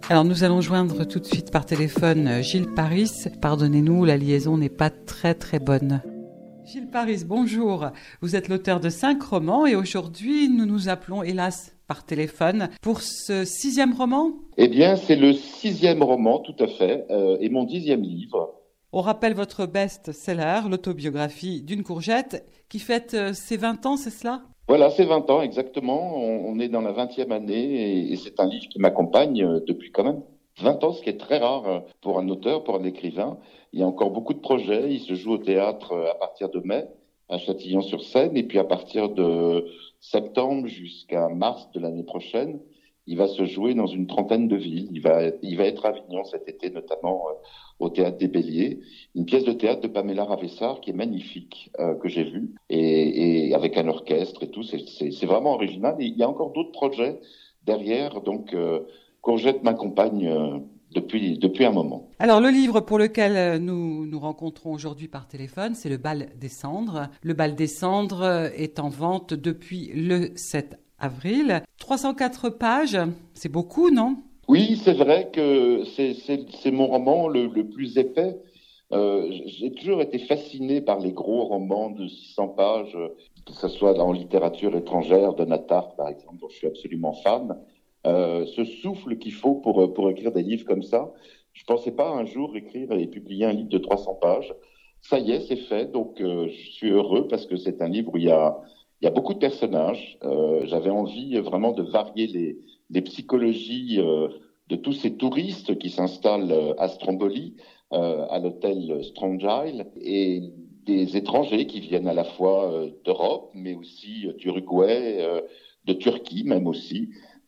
Alors nous allons joindre tout de suite par téléphone Gilles Paris. Pardonnez-nous, la liaison n'est pas très bonne. Gilles Paris, bonjour. Vous êtes l'auteur de 5 romans et aujourd'hui nous nous appelons hélas par téléphone pour ce 6e roman. Eh bien c'est le 6e roman tout à fait et mon 10e livre. On rappelle votre best-seller, l'autobiographie d'une courgette qui fête ses 20 ans, c'est cela ? Voilà, c'est 20 ans exactement, on est dans la 20e année et c'est un livre qui m'accompagne depuis quand même 20 ans, ce qui est très rare pour un auteur, pour un écrivain. Il y a encore beaucoup de projets, il se joue au théâtre à partir de mai, à Châtillon-sur-Seine, et puis à partir de septembre jusqu'à mars de l'année prochaine, il va se jouer dans une trentaine de villes. Il va être à Avignon cet été, notamment au Théâtre des Béliers, une pièce de théâtre de Pamela Ravessar qui est magnifique, que j'ai vue, et avec un orchestre et tout, c'est vraiment original. Et il y a encore d'autres projets derrière, donc Courgette m'accompagne depuis un moment. Alors le livre pour lequel nous nous rencontrons aujourd'hui par téléphone, c'est Le Bal des Cendres. Le Bal des Cendres est en vente depuis le 7 avril. 304 pages, c'est beaucoup, non ? Oui, c'est vrai que c'est mon roman le plus épais. J'ai toujours été fasciné par les gros romans de 600 pages, que ce soit en littérature étrangère, de Nataf par exemple, dont je suis absolument fan. Ce souffle qu'il faut pour écrire des livres comme ça. Je pensais pas un jour écrire et publier un livre de 300 pages. Ça y est, c'est fait, donc je suis heureux parce que c'est un livre où il y a beaucoup de personnages. J'avais envie vraiment de varier les psychologies de tous ces touristes qui s'installent à Stromboli, à l'hôtel Strongyle, et des étrangers qui viennent à la fois d'Europe, mais aussi d'Uruguay, de Turquie même aussi,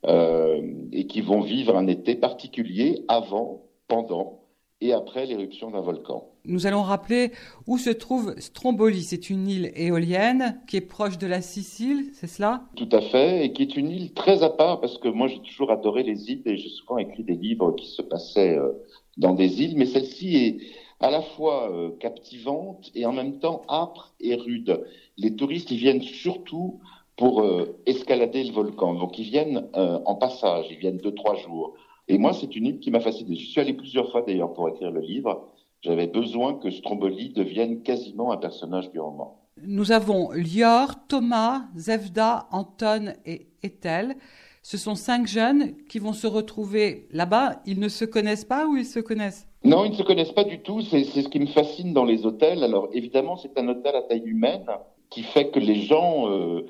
et qui vont vivre un été particulier avant, pendant et après l'éruption d'un volcan. Nous allons rappeler où se trouve Stromboli. C'est une île éolienne qui est proche de la Sicile, c'est cela ? Tout à fait, et qui est une île très à part, parce que moi j'ai toujours adoré les îles et j'ai souvent écrit des livres qui se passaient dans des îles, mais celle-ci est à la fois captivante et en même temps âpre et rude. Les touristes, ils viennent surtout pour escalader le volcan, donc ils viennent en passage, ils viennent 2-3 jours. Et moi, c'est une île qui m'a fasciné. Je suis allé plusieurs fois d'ailleurs pour écrire le livre. J'avais besoin que Stromboli devienne quasiment un personnage du roman. Nous avons Lior, Thomas, Zevda, Anton et Ethel. Ce sont 5 jeunes qui vont se retrouver là-bas. Ils ne se connaissent pas ou ils se connaissent ? Non, ils ne se connaissent pas du tout. C'est ce qui me fascine dans les hôtels. Alors évidemment, c'est un hôtel à taille humaine qui fait que les gens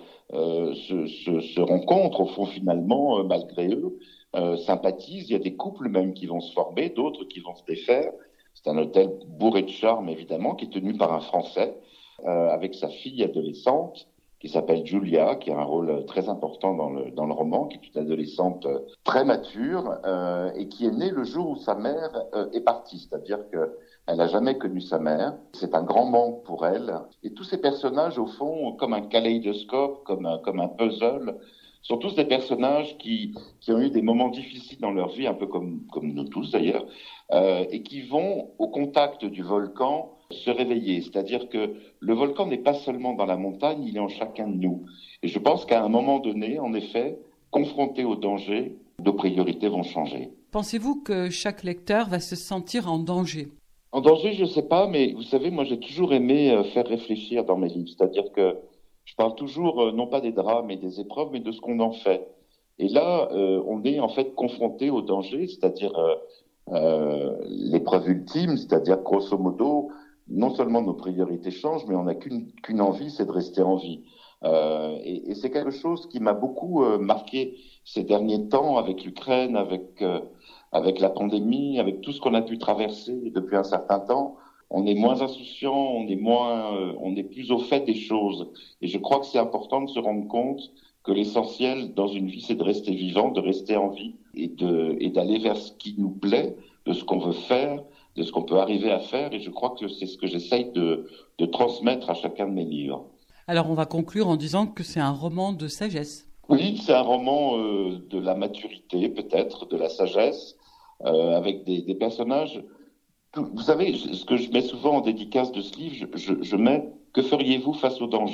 se rencontrent au fond finalement, malgré eux. Sympathisent. Il y a des couples même qui vont se former, d'autres qui vont se défaire. C'est un hôtel bourré de charme, évidemment, qui est tenu par un Français, avec sa fille adolescente, qui s'appelle Julia, qui a un rôle très important dans le roman, qui est une adolescente très mature, et qui est née le jour où sa mère est partie, c'est-à-dire qu'elle n'a jamais connu sa mère. C'est un grand manque pour elle. Et tous ces personnages, au fond, comme un kaléidoscope, comme un puzzle, sont tous des personnages qui ont eu des moments difficiles dans leur vie, un peu comme nous tous d'ailleurs, et qui vont, au contact du volcan, se réveiller. C'est-à-dire que le volcan n'est pas seulement dans la montagne, il est en chacun de nous. Et je pense qu'à un moment donné, en effet, confronté au danger, nos priorités vont changer. Pensez-vous que chaque lecteur va se sentir en danger ? En danger, je ne sais pas, mais vous savez, moi j'ai toujours aimé faire réfléchir dans mes livres. C'est-à-dire que je parle toujours, non pas des drames et des épreuves, mais de ce qu'on en fait. Et là, on est en fait confronté au danger, c'est-à-dire l'épreuve ultime, c'est-à-dire grosso modo, non seulement nos priorités changent, mais on n'a qu'une envie, c'est de rester en vie. Et c'est quelque chose qui m'a beaucoup marqué ces derniers temps avec l'Ukraine, avec la pandémie, avec tout ce qu'on a pu traverser depuis un certain temps. On est moins insouciant, on est plus au fait des choses. Et je crois que c'est important de se rendre compte que l'essentiel dans une vie, c'est de rester vivant, de rester en vie et d'aller vers ce qui nous plaît, de ce qu'on veut faire, de ce qu'on peut arriver à faire. Et je crois que c'est ce que j'essaye de transmettre à chacun de mes livres. Alors on va conclure en disant que c'est un roman de sagesse. Oui, c'est un roman de la maturité peut-être, de la sagesse, avec des personnages. Vous savez, ce que je mets souvent en dédicace de ce livre, je mets « Que feriez-vous face au danger ?»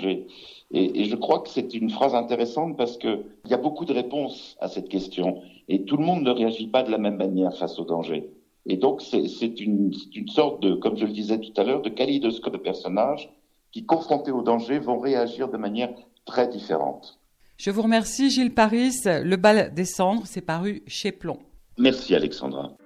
Et je crois que c'est une phrase intéressante parce qu'il y a beaucoup de réponses à cette question et tout le monde ne réagit pas de la même manière face au danger. Et donc c'est une sorte de, comme je le disais tout à l'heure, de kaléidoscope de personnages qui, confrontés au danger, vont réagir de manière très différente. Je vous remercie Gilles Paris. Le bal des cendres, c'est paru chez Plomb. Merci Alexandra.